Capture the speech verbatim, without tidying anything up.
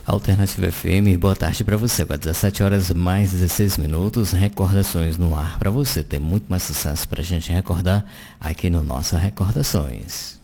Alternativa F M, boa tarde para você. Agora dezessete horas mais dezesseis minutos, recordações no ar para você. Tem muito mais sucesso para a gente recordar aqui no Nossa Recordações.